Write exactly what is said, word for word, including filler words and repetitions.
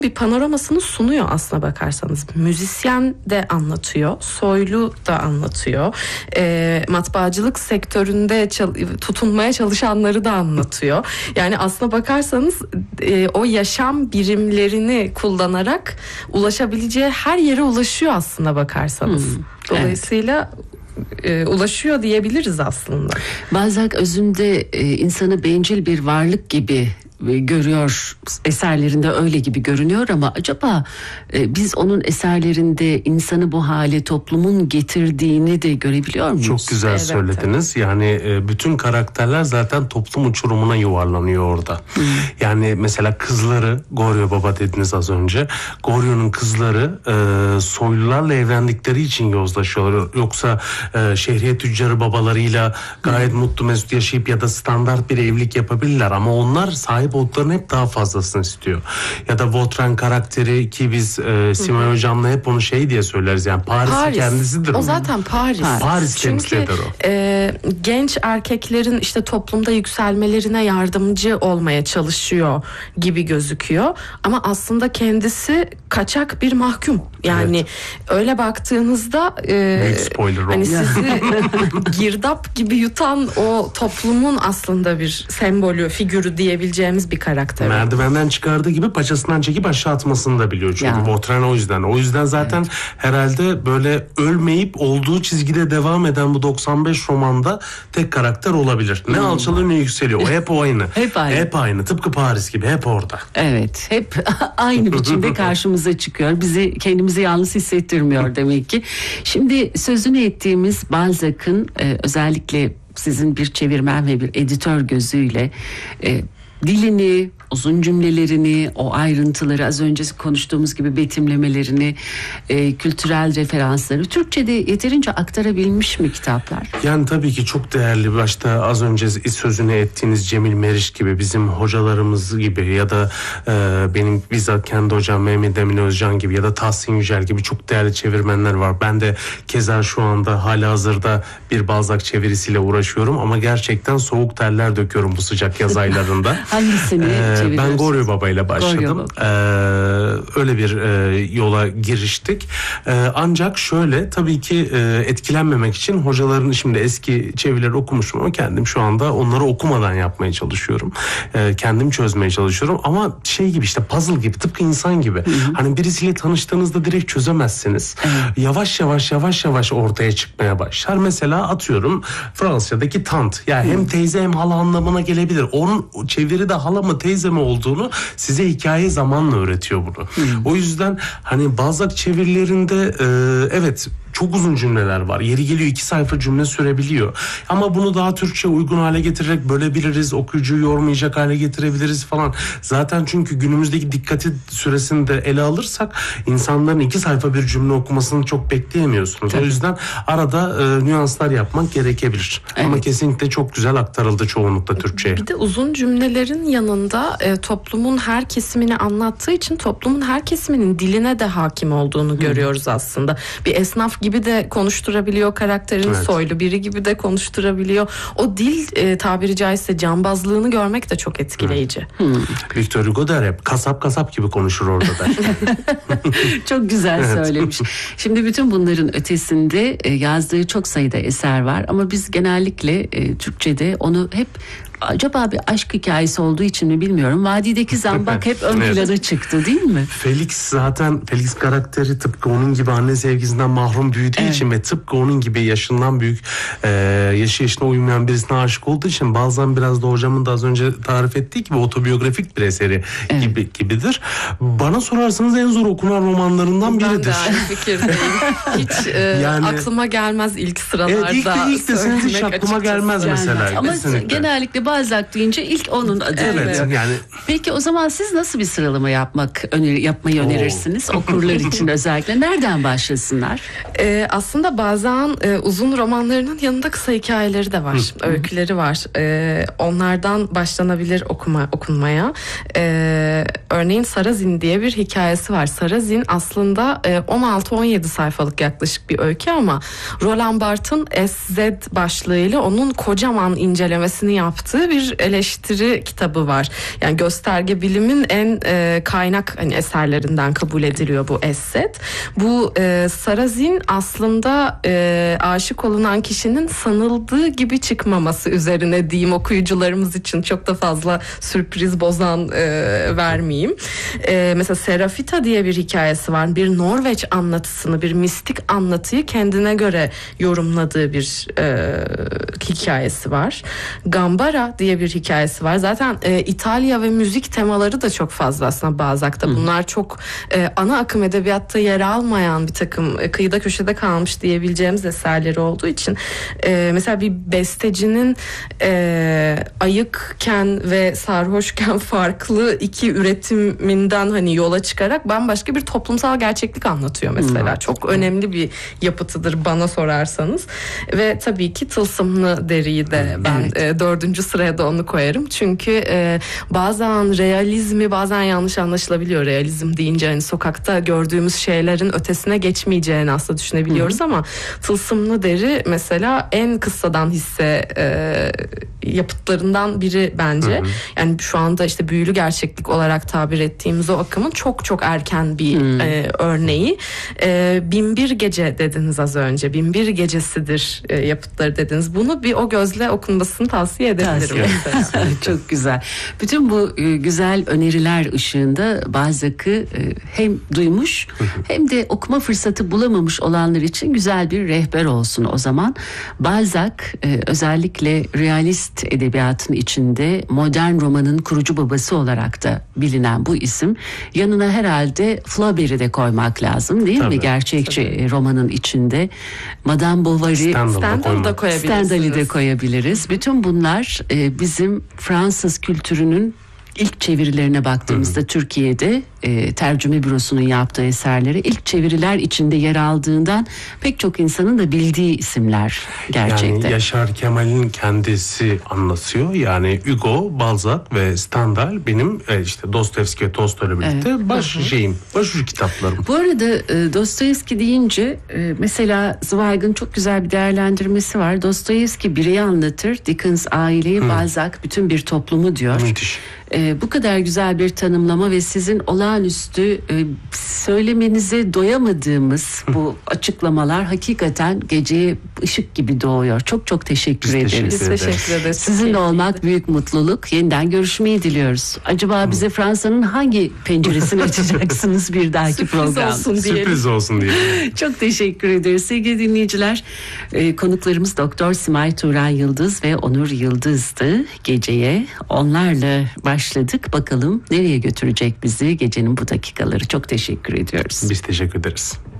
bir panoramasını sunuyor aslına bakarsanız. Müzisyen de anlatıyor, soylu da anlatıyor, e, matbaacılık sektöründe çal- tutunmaya çalışanları da anlatıyor. Yani aslına bakarsanız e, o yaşam birimlerini kullanarak ulaşabileceği her yere ulaşıyor aslına bakarsanız. Hmm, Dolayısıyla evet. e, ulaşıyor diyebiliriz aslında. Balzac özünde e, insanı bencil bir varlık gibi görüyor, eserlerinde öyle gibi görünüyor ama acaba e, biz onun eserlerinde insanı bu hale toplumun getirdiğini de görebiliyor muyuz? Çok güzel evet, söylediniz. Tabii. Yani e, bütün karakterler zaten toplum uçurumuna yuvarlanıyor orada. Hmm. Yani mesela kızları, Goryo Baba dediniz az önce. Goryo'nun kızları e, soylularla evlendikleri için yozlaşıyorlar. Yoksa e, şehriye tüccarı babalarıyla gayet hmm. mutlu mesut yaşayıp ya da standart bir evlilik yapabilirler ama onlar sahip olduklarının hep daha fazlasını istiyor. Ya da Vautrin karakteri ki biz e, Simay Hocam'la hep onu şey diye söyleriz yani Paris'in Paris. kendisidir. O, o zaten Paris. Paris, Paris temsil eder o. Çünkü e, genç erkeklerin işte toplumda yükselmelerine yardımcı olmaya çalışıyor gibi gözüküyor. Ama aslında kendisi kaçak bir mahkum. Yani evet. öyle baktığınızda e, büyük spoiler hani sizi girdap gibi yutan o toplumun aslında bir sembolü, figürü diyebileceğimiz bir karakter. Merdivenden çıkardığı gibi paçasından çekip aşağı atmasını da biliyor. Çünkü Vautrin o yüzden. O yüzden zaten evet. herhalde böyle ölmeyip olduğu çizgide devam eden bu doksan beş romanda tek karakter olabilir. Ne hmm. alçalıyor ne yükseliyor. O hep o aynı. hep aynı. Hep aynı. Tıpkı Paris gibi hep orada. Evet. Hep aynı biçimde karşımıza çıkıyor. Bizi kendimizi yalnız hissettirmiyor demek ki. Şimdi sözünü ettiğimiz Balzac'ın e, özellikle sizin bir çevirmen ve bir editör gözüyle e, dilini, uzun cümlelerini, o ayrıntıları, az önce konuştuğumuz gibi betimlemelerini, e, kültürel referansları Türkçe'de yeterince aktarabilmiş mi kitaplar? Yani tabii ki çok değerli. Başta az önce sözünü ettiğiniz Cemil Meriç gibi, bizim hocalarımız gibi ya da e, benim bizzat kendi hocam Mehmet Emin Özcan gibi ya da Tahsin Yücel gibi çok değerli çevirmenler var. Ben de keza şu anda halihazırda bir Balzac çevirisiyle uğraşıyorum ama gerçekten soğuk terler döküyorum bu sıcak yaz aylarında. Hangisini? Ee, ben Goryo Baba ile başladım. Ee, öyle bir e, yola giriştik. Ee, ancak şöyle tabii ki e, etkilenmemek için hocaların, şimdi eski çevirileri okumuşum ama kendim şu anda onları okumadan yapmaya çalışıyorum. Ee, kendim çözmeye çalışıyorum ama şey gibi, işte puzzle gibi, tıpkı insan gibi. Hı hı. Hani birisiyle tanıştığınızda direkt çözemezsiniz. Hı. Yavaş yavaş yavaş yavaş ortaya çıkmaya başlar. Mesela atıyorum Fransızca'daki tant. Yani hı. hem teyze hem hala anlamına gelebilir. Onun çeviride hala mı teyze mi olduğunu size hikaye zamanla öğretiyor bunu. Hmm. O yüzden hani Balzac çevirilerinde e, evet çok uzun cümleler var. Yeri geliyor iki sayfa cümle sürebiliyor. Ama bunu daha Türkçe uygun hale getirerek bölebiliriz. Okuyucuyu yormayacak hale getirebiliriz falan. Zaten çünkü günümüzdeki dikkati süresini de ele alırsak insanların iki sayfa bir cümle okumasını çok bekleyemiyorsunuz. Tabii. O yüzden arada e, nüanslar yapmak gerekebilir. Evet. Ama kesinlikle çok güzel aktarıldı çoğunlukla Türkçe'ye. Bir de uzun cümlelerin yanında e, toplumun her kesimini anlattığı için toplumun her kesiminin diline de hakim olduğunu hmm. görüyoruz aslında. Bir esnaf gibi de konuşturabiliyor karakterini, evet. soylu biri gibi de konuşturabiliyor. O dil e, tabiri caizse cambazlığını görmek de çok etkileyici. Hmm. Victor Hugo der hep, kasap kasap gibi konuşur orada der. Çok güzel evet. söylemiş. Şimdi bütün bunların ötesinde e, yazdığı çok sayıda eser var ama biz genellikle e, Türkçe'de onu hep acaba bir aşk hikayesi olduğu için mi bilmiyorum. Vadideki Zambak hep ön plana evet. çıktı değil mi? Felix zaten, Felix karakteri tıpkı onun gibi anne sevgisinden mahrum büyüdüğü evet. için ve tıpkı onun gibi yaşından büyük, e, yaşı yaşına uymayan birisine aşık olduğu için bazen biraz da hocamın da az önce tarif ettiği gibi otobiyografik bir eseri evet. gibi gibidir. Bana sorarsanız en zor okunan romanlarından biridir. Ben de aynı fikirdeyim. Hiç e, yani, aklıma gelmez ilk sıralarda. Evet, ilk de ilk deseniz hiç aklıma gelmez yani. Mesela. Ama kesinlikle. Genellikle Balzac deyince ilk onun adı. Evet, evet. Yani. Peki o zaman siz nasıl bir sıralama yapmak öner yapmayı Oo. önerirsiniz okurlar için özellikle? Nereden başlasınlar? Ee, aslında bazen e, uzun romanlarının yanında kısa hikayeleri de var, Hı. öyküleri var. Ee, onlardan başlanabilir okuma okunmaya. Ee, örneğin Sarrazin diye bir hikayesi var. Sarrazin aslında e, on altı on yedi sayfalık yaklaşık bir öykü ama Roland Barthes'ın S Z başlığıyla onun kocaman incelemesini yaptığı yazdığı bir eleştiri kitabı var. Yani gösterge bilimin en e, kaynak hani eserlerinden kabul ediliyor bu Esset. Bu e, Sarrazin aslında e, aşık olunan kişinin sanıldığı gibi çıkmaması üzerine diyeyim, okuyucularımız için çok da fazla sürpriz bozan e, vermeyeyim. E, mesela Serafita diye bir hikayesi var. Bir Norveç anlatısını, bir mistik anlatıyı kendine göre yorumladığı bir e, hikayesi var. Gambara diye bir hikayesi var. Zaten e, İtalya ve müzik temaları da çok fazla aslında Balzac'ta. Bunlar çok e, ana akım edebiyatta yer almayan bir takım e, kıyıda köşede kalmış diyebileceğimiz eserleri olduğu için e, mesela bir bestecinin e, ayıkken ve sarhoşken farklı iki üretiminden hani yola çıkarak bambaşka bir toplumsal gerçeklik anlatıyor mesela. Hmm. Çok önemli bir yapıtıdır bana sorarsanız. Ve tabii ki Tılsımlı Deri'yi de ben evet. e, dördüncü sıraya da onu koyarım. Çünkü e, bazen realizmi bazen yanlış anlaşılabiliyor. Realizm deyince hani sokakta gördüğümüz şeylerin ötesine geçmeyeceğini aslında düşünebiliyoruz Hı-hı. ama Tılsımlı Deri mesela en kıssadan hisse e, yapıtlarından biri bence. Hı-hı. Yani şu anda işte büyülü gerçeklik olarak tabir ettiğimiz o akımın çok çok erken bir e, örneği. E, Binbir Gece dediniz az önce. Binbir Gecesidir e, yapıtları dediniz. Bunu bir o gözle okunmasını tavsiye edebilirim. Çok güzel. Bütün bu e, güzel öneriler ışığında Balzac'ı e, hem duymuş hem de okuma fırsatı bulamamış olanlar için güzel bir rehber olsun o zaman. Balzac e, özellikle realist edebiyatın içinde modern romanın kurucu babası olarak da bilinen bu isim. Yanına herhalde Flaubert'i de koymak lazım değil Tabii. mi? Gerçekçi Tabii. romanın içinde. Madame Bovary, Stendhal'ı da koyabiliriz. Stendhal'ı da koyabiliriz. Bütün bunlar e, bizim Fransız kültürünün İlk çevirilerine baktığımızda Hı-hı. Türkiye'de e, tercüme bürosunun yaptığı eserleri ilk çeviriler içinde yer aldığından pek çok insanın da bildiği isimler gerçekten. Yani Yaşar Kemal'in kendisi anlatıyor. Yani Hugo, Balzac ve Stendhal benim e, işte Dostoyevski ve Tolstoy'la birlikte evet. baş Hı-hı. şeyim, başucu kitaplarım. Bu arada e, Dostoyevski deyince e, mesela Zweig'ın çok güzel bir değerlendirmesi var. Dostoyevski bireyi anlatır, Dickens aileyi, Hı. Balzac bütün bir toplumu diyor. Müthiş. Ee, bu kadar güzel bir tanımlama ve sizin olağanüstü e, söylemenize doyamadığımız bu açıklamalar hakikaten geceye ışık gibi doğuyor. Çok çok teşekkür Biz ederiz. Teşekkür Biz teşekkür ederiz. Sizinle olmak büyük mutluluk. Yeniden görüşmeyi diliyoruz. Acaba bize Fransa'nın hangi penceresini açacaksınız bir dahaki program? Olsun Sürpriz olsun diyelim. Çok teşekkür ederiz sevgili dinleyiciler. Ee, konuklarımız Doktor Simay Turan Yıldız ve Onur Yıldız'dı. Geceye onlarla baş başladık. Bakalım nereye götürecek bizi gecenin bu dakikaları. Çok teşekkür ediyoruz. Biz teşekkür ederiz.